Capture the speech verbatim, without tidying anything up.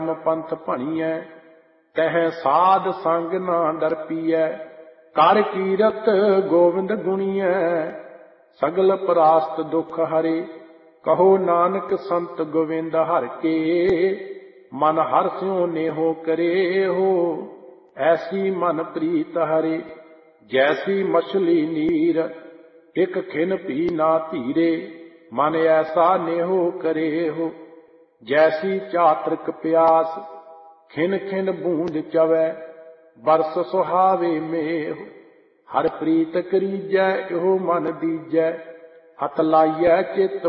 पंथ भणियै, तह साध संग ना डर पियै। कर कीरत गोविंद गुणियै, सगल परास्त दुख हरे। कहो नानक संत गोविंद हर के, मन हर स्यों नेहो करे हो। ऐसी मन प्रीत हरे, जैसी मछली नीर, एक खिन भी ना धीरे। मन ऐसा नेहो करे हो, जैसी चातृक प्यास, खिन खिन बूंद चवै, बरस सुहावे मेह। हर प्रीत करीजै, एहो मन दीजै, हथ लाइयै चित